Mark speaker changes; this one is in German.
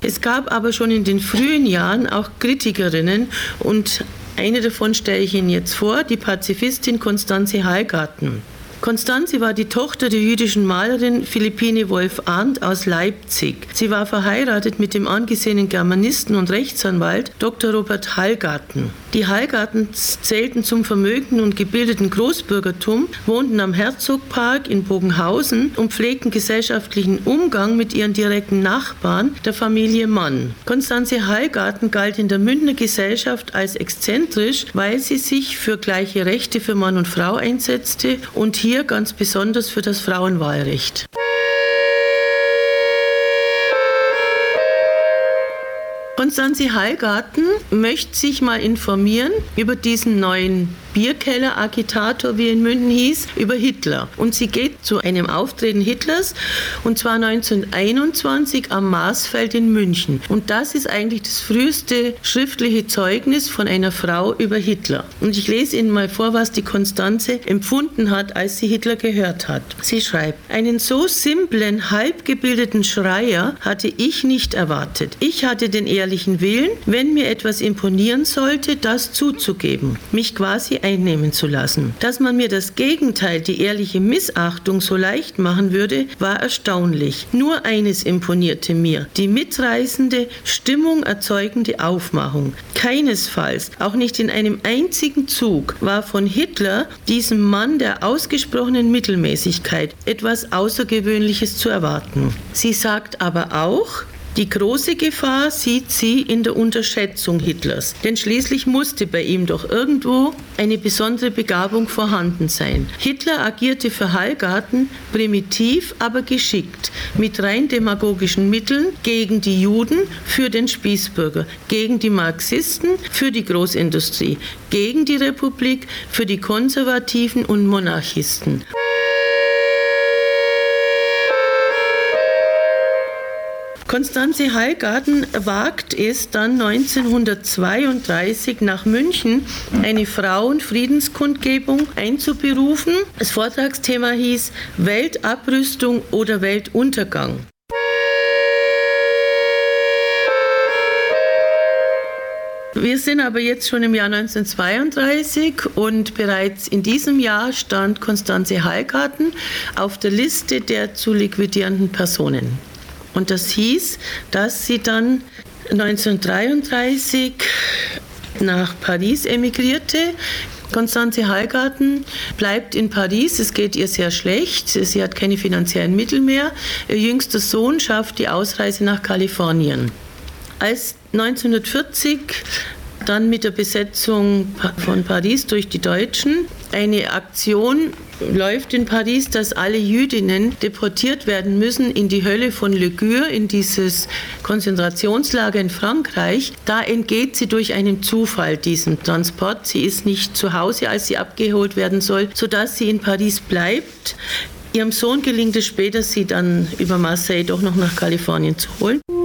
Speaker 1: Es gab aber schon in den frühen Jahren auch Kritikerinnen und eine davon stelle ich Ihnen jetzt vor, die Pazifistin Constanze Hallgarten. Constanze war die Tochter der jüdischen Malerin Philippine Wolf-Arndt aus Leipzig. Sie war verheiratet mit dem angesehenen Germanisten und Rechtsanwalt Dr. Robert Hallgarten. Die Hallgartens zählten zum vermögenden und gebildeten Großbürgertum, wohnten am Herzogpark in Bogenhausen und pflegten gesellschaftlichen Umgang mit ihren direkten Nachbarn, der Familie Mann. Constanze Hallgarten galt in der Münchner Gesellschaft als exzentrisch, weil sie sich für gleiche Rechte für Mann und Frau einsetzte und hier ganz besonders für das Frauenwahlrecht. Constanze Hallgarten möchte sich mal informieren über diesen neuen Bierkeller-Agitator, wie er in München hieß, über Hitler. Und sie geht zu einem Auftreten Hitlers, und zwar 1921 am Marsfeld in München. Und das ist eigentlich das früheste schriftliche Zeugnis von einer Frau über Hitler. Und ich lese Ihnen mal vor, was die Constanze empfunden hat, als sie Hitler gehört hat. Sie schreibt: Einen so simplen, halbgebildeten Schreier hatte ich nicht erwartet. Ich hatte den ehrlichen Willen, wenn mir etwas imponieren sollte, das zuzugeben, mich quasi einnehmen zu lassen. Dass man mir das Gegenteil, die ehrliche Missachtung, so leicht machen würde, war erstaunlich. Nur eines imponierte mir: die mitreißende, Stimmung erzeugende Aufmachung. Keinesfalls, auch nicht in einem einzigen Zug, war von Hitler, diesem Mann der ausgesprochenen Mittelmäßigkeit, etwas Außergewöhnliches zu erwarten. Sie sagt aber auch, die große Gefahr sieht sie in der Unterschätzung Hitlers, denn schließlich musste bei ihm doch irgendwo eine besondere Begabung vorhanden sein. Hitler agierte für Hallgarten primitiv, aber geschickt, mit rein demagogischen Mitteln gegen die Juden, für den Spießbürger, gegen die Marxisten, für die Großindustrie, gegen die Republik, für die Konservativen und Monarchisten. Constanze Hallgarten wagt es dann 1932 nach München, eine Frauenfriedenskundgebung einzuberufen. Das Vortragsthema hieß Weltabrüstung oder Weltuntergang. Wir sind aber jetzt schon im Jahr 1932 und bereits in diesem Jahr stand Constanze Hallgarten auf der Liste der zu liquidierenden Personen. Und das hieß, dass sie dann 1933 nach Paris emigrierte. Constanze Hallgarten bleibt in Paris, es geht ihr sehr schlecht, sie hat keine finanziellen Mittel mehr. Ihr jüngster Sohn schafft die Ausreise nach Kalifornien. Als 1940 dann mit der Besetzung von Paris durch die Deutschen eine Aktion läuft in Paris, dass alle Jüdinnen deportiert werden müssen in die Hölle von Le Gure, in dieses Konzentrationslager in Frankreich. Da entgeht sie durch einen Zufall diesem Transport. Sie ist nicht zu Hause, als sie abgeholt werden soll, sodass sie in Paris bleibt. Ihrem Sohn gelingt es später, sie dann über Marseille doch noch nach Kalifornien zu holen.